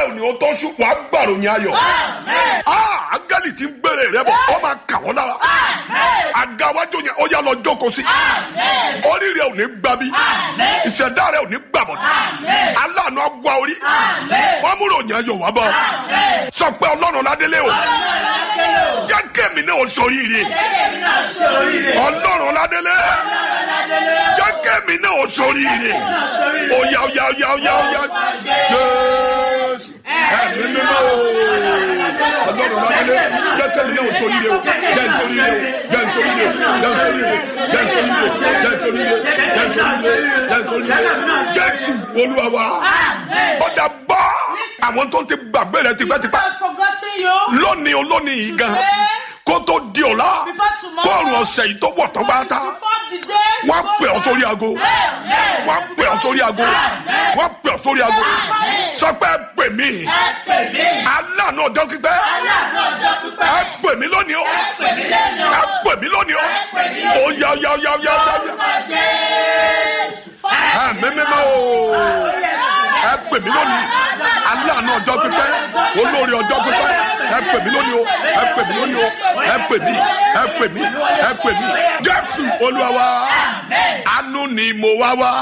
ò ní o tó sùn wàá gbàròyìn ayọ̀. Áńgẹ́lì tí ń gbére rẹ bọ̀ ọ máa kà wọ́n lára. Àga wájú yẹn ó yá lọ jókòó sí. Orí rẹ ò ní gbàbí. Ìṣẹ̀dá rẹ ò ní gbàbọ̀. Aláàánú agbá orí. Wọ́n múrò yẹn ayọ̀ wá bọ̀. Sọ pé Ọlọ́run ládélé o. Jẹ́ kémi náà ó ṣoríire. Ọlọ́run ládélé. Jẹ́ kémi náà ó ṣoríire. Oya oya oya oya oya. Jésù. Ẹ̀mí mímọ́ o. Ọlọ́run ládélé. Jẹ́ kémi náà ó ṣoríire o. Jẹ́ ṣoríire o. Jẹ́ ṣoríire o. Jẹ́ ṣoríire o. Jẹ́ ṣoríire o. Jẹ́ ṣoríire o. Jẹ́ ṣoríire o. Jẹ́ ṣoríire o. Jésù Olúwa wa. Ọ̀dà bá àwọn tó ń ti gbàgbé rẹ tipẹ́tipẹ́. Lónìí olónìí yìí gan. Kó tó di ọ̀la. Kóòrùn ọ̀sẹ̀ yìí tó wọ̀ tán bá ta. Wọ́n pè ọ́ sórí aago. Wọ́n pè ọ́ sórí aago. Wọ́n pè ọ́ sórí aago. Sọ pé ẹ pè mí. Aláàánú ọjọ́ pípẹ́. Ẹ pè mí lónìí o. Ẹ pè mí lónìí o. Ó yá yá yá yá yá. Mímímọ́ o. Ẹ pè mí lónìí. Aláàánú ọjọ́ pípẹ́. Olórí ọjọ́ pípẹ́. Ẹ pè mí lónìí o. Ẹ pè mí lónìí o. Ẹ pè mí. Ẹ pè mí. Ẹ pè mí. Jésù Olúwa wa. Àánú ni mo wá wá.